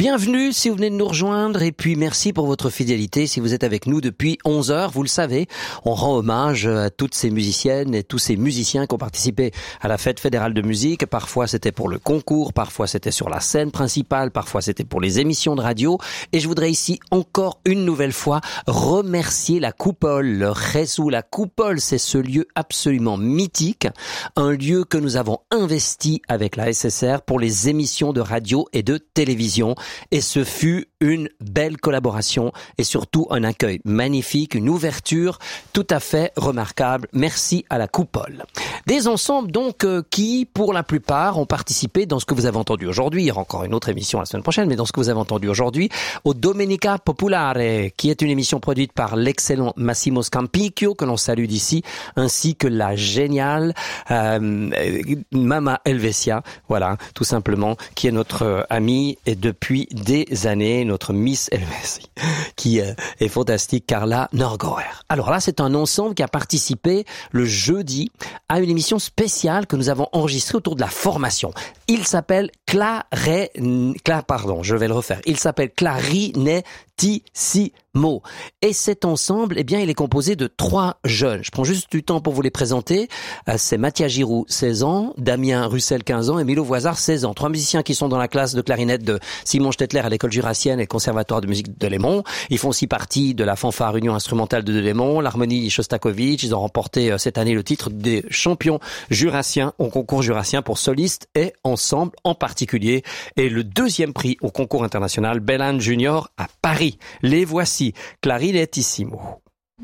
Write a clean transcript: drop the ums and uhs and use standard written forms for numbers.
Bienvenue si vous venez de nous rejoindre et puis merci pour votre fidélité. Si vous êtes avec nous depuis 11 heures, vous le savez, on rend hommage à toutes ces musiciennes et tous ces musiciens qui ont participé à la fête fédérale de musique. Parfois c'était pour le concours, parfois c'était sur la scène principale, parfois c'était pour les émissions de radio. Et je voudrais ici encore une nouvelle fois remercier la Coupole, le Réseau. La Coupole, c'est ce lieu absolument mythique, un lieu que nous avons investi avec la SSR pour les émissions de radio et de télévision. Et ce fut une belle collaboration et surtout un accueil magnifique, une ouverture tout à fait remarquable. Merci à la Coupole. Des ensembles donc qui, pour la plupart, ont participé dans ce que vous avez entendu aujourd'hui. Il y aura encore une autre émission la semaine prochaine, mais dans ce que vous avez entendu aujourd'hui, au Domenica Popolare, qui est une émission produite par l'excellent Massimo Scampicchio, que l'on salue d'ici, ainsi que la géniale Mama Helvetia, voilà, tout simplement, qui est notre amie et depuis des années, notre Miss Helvetia, qui est fantastique, Carla Norgauer. Alors là, c'est un ensemble qui a participé le jeudi à une émission spéciale que nous avons enregistrée autour de la formation. Il s'appelle Il s'appelle Clarinettissimo. Et cet ensemble, eh bien, il est composé de 3 jeunes. Je prends juste du temps pour vous les présenter. C'est Mathia Giroux, 16 ans, Damien Russel, 15 ans, et Milo Voisard, 16 ans. 3 musiciens qui sont dans la classe de clarinette de Simon Stettler à l'école jurassienne et le conservatoire de musique de Lémont. Ils font aussi partie de la fanfare Union instrumentale de Lémont, l'harmonie Shostakovich. Ils ont remporté cette année le titre des champions jurassiens au concours jurassien pour solistes et ensemble en particulier. Et le 2e prix au concours international Bellan Junior à Paris. Les voici, Clarinettissimo.